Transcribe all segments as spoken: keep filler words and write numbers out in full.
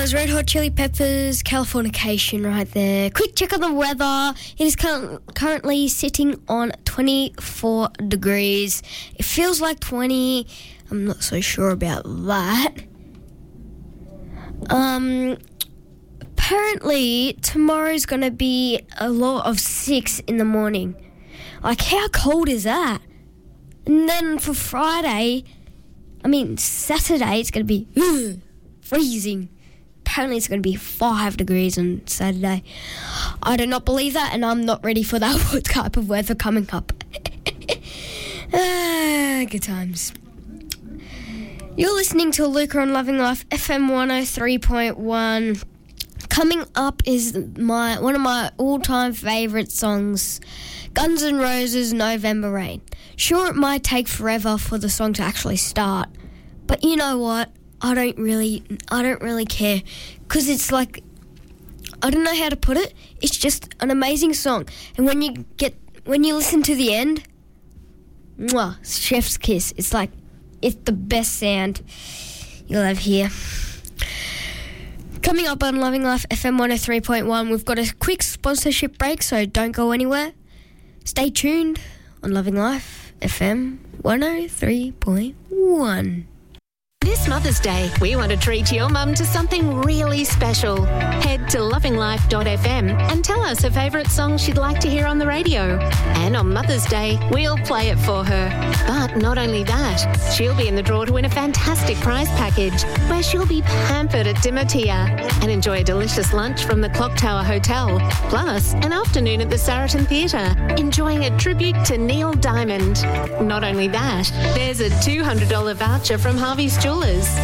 was Red Hot Chili Peppers, Californication right there. Quick check on the weather. It is cur- currently sitting on twenty-four degrees. It feels like twenty. I'm not so sure about that. Um, apparently, tomorrow's going to be a low of six in the morning. Like, how cold is that? And then for Friday, I mean, Saturday, it's going to be ugh, freezing. Apparently it's going to be five degrees on Saturday. I do not believe that, and I'm not ready for that type of weather coming up. ah, good times. You're listening to Luca on Loving Life, F M one oh three point one. Coming up is my one of my all-time favourite songs, Guns N' Roses' November Rain. Sure, it might take forever for the song to actually start, but you know what? I don't really, I don't really care, because it's like, I don't know how to put it. It's just an amazing song, and when you get, when you listen to the end, mwah, chef's kiss. It's like, it's the best sound you'll have here. Coming up on Loving Life F M one oh three point one, we've got a quick sponsorship break, so don't go anywhere. Stay tuned on Loving Life F M one oh three point one. This Mother's Day, we want to treat your mum to something really special. Head to loving life dot f m and tell us her favourite song she'd like to hear on the radio. And on Mother's Day, we'll play it for her. But not only that, she'll be in the draw to win a fantastic prize package where she'll be pampered at Dimatia and enjoy a delicious lunch from the Clock Tower Hotel, plus an afternoon at the Saraton Theatre, enjoying a tribute to Neil Diamond. Not only that, there's a two hundred dollars voucher from Harvey's Jewelers.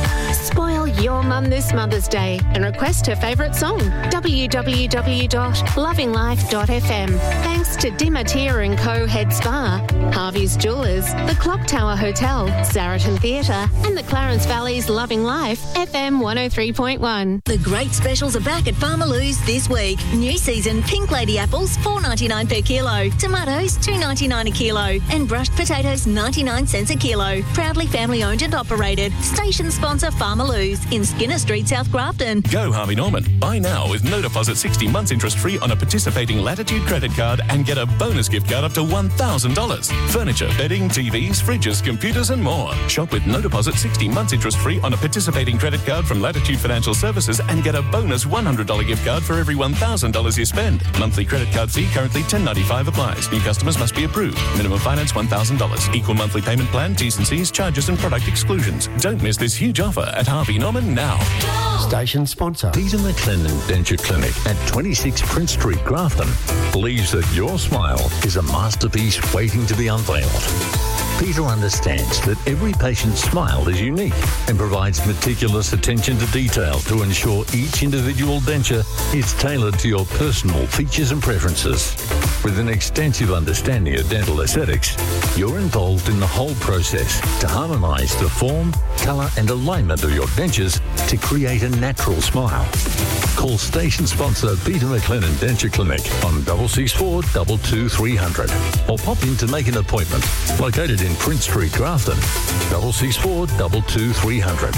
Spoil your mum this Mother's Day and request her favourite song. w w w dot loving life dot f m. Thanks to Dimatia and Co. Head Spa, Harvey's Jewelers, the Clock Tower Hotel, Saraton Theatre, and the Clarence Valley's Loving Life F M one oh three point one. The great specials are back at Farmer Lou's this week. New season pink lady apples four ninety-nine per kilo, tomatoes two ninety-nine a kilo, and brushed potatoes ninety-nine cents a kilo. Proudly family owned and operated. Station sponsor Farmer Lou's in Skinner Street, South Grafton. Go Harvey Norman. Buy now with no deposit, sixty months interest free on a participating Latitude credit card and get a bonus gift card up to one thousand dollars. Furniture, bedding, T Vs, fridges, computers and more. Shop with no deposit, sixty months interest free on a participating credit card from Latitude Financial Services and get a bonus one hundred dollars gift card for every one thousand dollars you spend. Monthly credit card fee currently ten ninety-five applies. New customers must be approved. Minimum finance one thousand dollars. Equal monthly payment plan, T's and C's, charges and product exclusions. Don't miss this huge offer at Harvey Norman now. Station sponsor Peter McLennan Denture Clinic at twenty-six Prince Street, Grafton, believes that your smile is a masterpiece waiting to be unveiled. Peter understands that every patient's smile is unique and provides meticulous attention to detail to ensure each individual denture is tailored to your personal features and preferences. With an extensive understanding of dental aesthetics, you're involved in the whole process to harmonise the form, colour and alignment of your dentures to create a natural smile. Call station sponsor Peter McLennan Denture Clinic on double six four two two three hundred or pop in to make an appointment. Located in Prince Street, Grafton, double six four two two three hundred.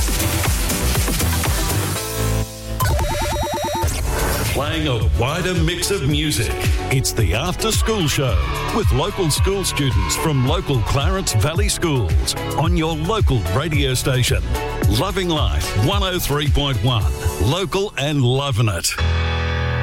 Playing a wider mix of music. It's the After School Show with local school students from local Clarence Valley schools on your local radio station. Loving Life one oh three point one. Local and loving it.